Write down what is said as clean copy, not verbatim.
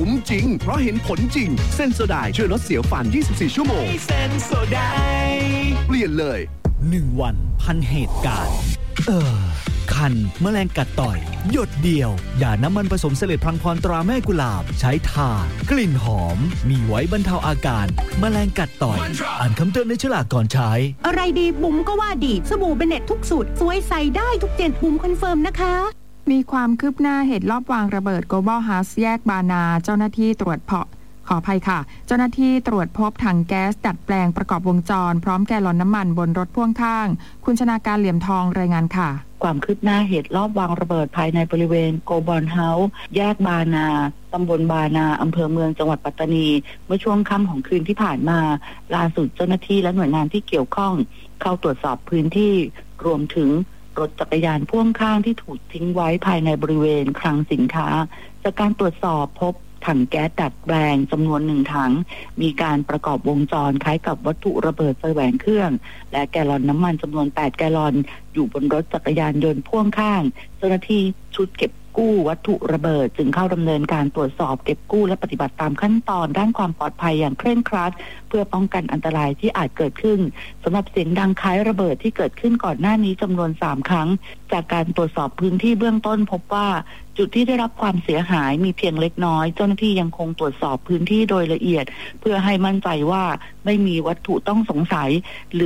คุ้มจริงเพราะเห็นผลจริงเซนโซไดช่วยลดเสียวฟัน24ชั่วโมงเซนโซไดเปลี่ยนเลย 1 วันพันเหตุการณ์คันแมลงกัดต่อยหยดเดียวอย่าน้ำมันผสมเสลดพลังพรตราแม่กุหลาบใช้ทากลิ่นหอมมีไว้บรรเทาอาการแมลงกัดต่อยอ่านคำเตือนในฉลากก่อนใช้อะไรดีบุ๋มก็ว่าดีสบู่เบเน็ตทุกสูตรสวยใส่ได้ทุกเจนบุ๋มคอนเฟิร์มนะคะมีความคืบหน้าเหตุลอบวางระเบิด Global House แยกบานาเจ้าหน้าที่ตรวจขออภัยค่ะเจ้าหน้าที่ตรวจพบถังแก๊สดัดแปลงประกอบวงจรพร้อมแกลลอนน้ำมันบนรถพ่วงข้างคุณชนาการเหลี่ยมทองรายงานค่ะความคืบหน้าเหตุลอบวางระเบิดภายในบริเวณโกบอนเฮาส์แยกบานาตำบลบานาอำเภอเมืองจังหวัดปัตตานีเมื่อช่วงค่ำของคืนที่ผ่านมาล่าสุดเจ้าหน้าที่และหน่วยงานที่เกี่ยวข้องเข้าตรวจสอบพื้นที่รวมถึงรถจักรยานพ่วงข้างที่ถูกทิ้งไว้ภายในบริเวณคลังสินค้าจากการตรวจสอบพบถังแก๊สดัดแปลงจำนวน1 ถังมีการประกอบวงจรคล้ายกับวัตถุระเบิดไฟแหวนเครื่องและแกลลอนน้ำมันจำนวน8 แกลลอนอยู่บนรถจักรยานยนต์พ่วงข้างเจ้าหน้าที่ชุดเก็บกู้วัตถุระเบิดจึงเข้าดำเนินการตรวจสอบเก็บกู้และปฏิบัติตามขั้นตอนด้านความปลอดภัยอย่างเคร่งครัดเพื่อป้องกันอันตรายที่อาจเกิดขึ้นสำหรับเสียงดังคล้ายระเบิดที่เกิดขึ้นก่อนหน้านี้จำนวน3 ครั้งจากการตรวจสอบพื้นที่เบื้องต้นพบว่าจุดที่ได้รับความเสียหายมีเพียงเล็กน้อยเจ้าหน้าที่ยังคงตรวจสอบพื้นที่โดยละเอียดเพื่อให้มั่นใจว่าไม่มีวัตถุต้องสงสัย